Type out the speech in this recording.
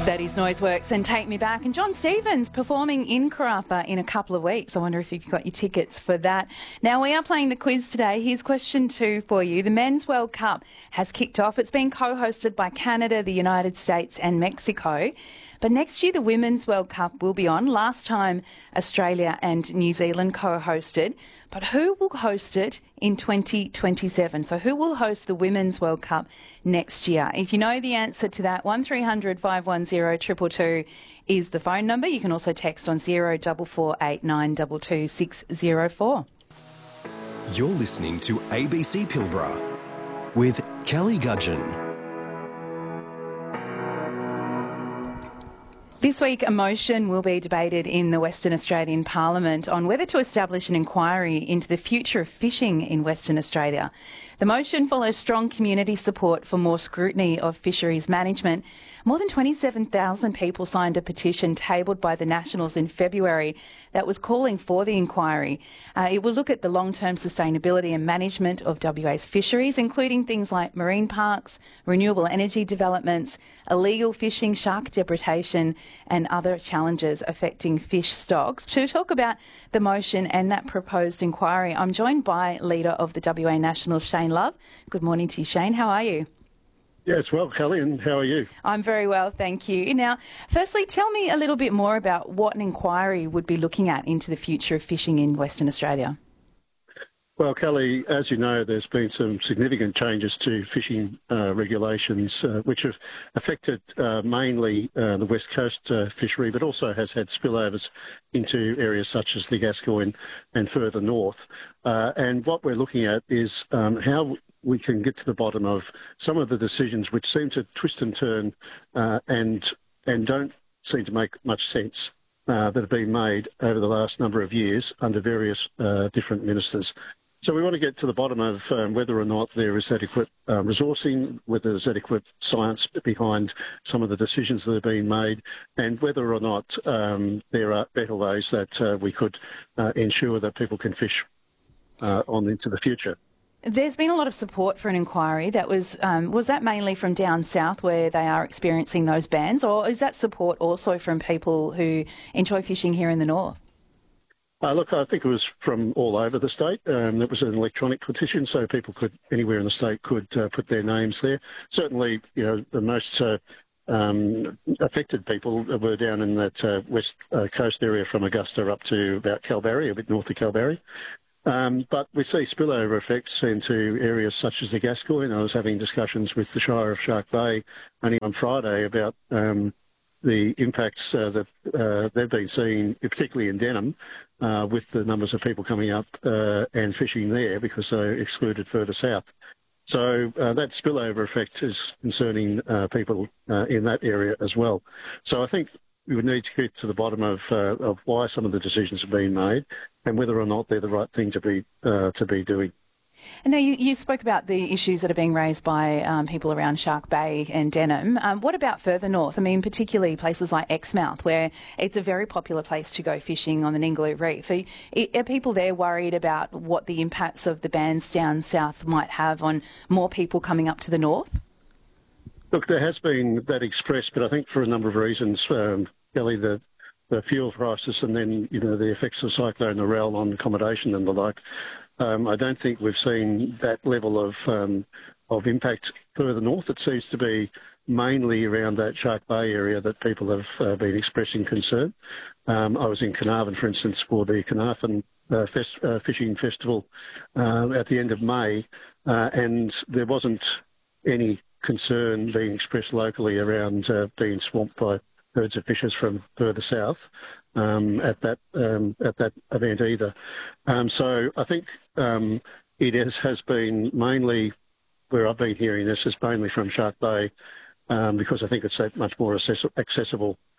That is Noiseworks and Take Me Back. And John Stevens performing in Karratha in a couple of weeks. I wonder if you've got your tickets for that. Now, we are playing the quiz today. Here's question 2 for you. The Men's World Cup has kicked off. It's been co-hosted by Canada, the United States and Mexico. But next year, the Women's World Cup will be on. Last time, Australia and New Zealand co-hosted. But who will host it in 2027? So who will host the Women's World Cup next year? If you know the answer to that, 1300 510 222 is the phone number. You can also text on 0448922604. 604. You're listening to ABC Pilbara with Kelly Gudgeon. This week, a motion will be debated in the Western Australian Parliament on whether to establish an inquiry into the future of fishing in Western Australia. The motion follows strong community support for more scrutiny of fisheries management. More than 27,000 people signed a petition tabled by the Nationals in February that was calling for the inquiry. It will look at the long-term sustainability and management of WA's fisheries, including things like marine parks, renewable energy developments, illegal fishing, shark depredation, and other challenges affecting fish stocks. To talk about the motion and that proposed inquiry, I'm joined by Leader of the WA Nationals, Shane Love. Good morning to you, Shane. How are you? Yes, well, Kelly, and how are you? I'm very well, thank you. Now, firstly, tell me a little bit more about what an inquiry would be looking at into the future of fishing in Western Australia. Well, Kelly, as you know, there's been some significant changes to fishing regulations, which have affected mainly the West Coast fishery, but also has had spillovers into areas such as the Gascoyne and further north. And what we're looking at is how we can get to the bottom of some of the decisions which seem to twist and turn and don't seem to make much sense that have been made over the last number of years under various different ministers. So we want to get to the bottom of whether or not there is adequate resourcing, whether there's adequate science behind some of the decisions that are being made, and whether or not there are better ways that we could ensure that people can fish on into the future. There's been a lot of support for an inquiry. That was that mainly from down south where they are experiencing those bans, or is that support also from people who enjoy fishing here in the north? Look, I think it was from all over the state. It was an electronic petition, so people could, anywhere in the state, could put their names there. Certainly, you know, the most affected people were down in that west coast area from Augusta up to about Kalbarri, a bit north of Kalbarri. But we see spillover effects into areas such as the Gascoyne. I was having discussions with the Shire of Shark Bay only on Friday about the impacts that they've been seeing, particularly in Denham, with the numbers of people coming up and fishing there because they're excluded further south. So that spillover effect is concerning people in that area as well. So I think we would need to get to the bottom of why some of the decisions have been made and whether or not they're the right thing to be doing. And now you spoke about the issues that are being raised by people around Shark Bay and Denham. What about further north? I mean, particularly places like Exmouth, where it's a very popular place to go fishing on the Ningaloo Reef. Are people there worried about what the impacts of the bans down south might have on more people coming up to the north? Look, there has been that expressed, but I think for a number of reasons, Kelly, the fuel prices and then, you know, the effects of Cyclone Narelle on accommodation and the like. I don't think we've seen that level of impact further north. It seems to be mainly around that Shark Bay area that people have been expressing concern. I was in Carnarvon, for instance, for the Carnarvon Fishing Festival at the end of May, and there wasn't any concern being expressed locally around being swamped by herds of fishers from further south at that event either. So I think it has been mainly, where I've been hearing this, is mainly from Shark Bay because I think it's much more accessible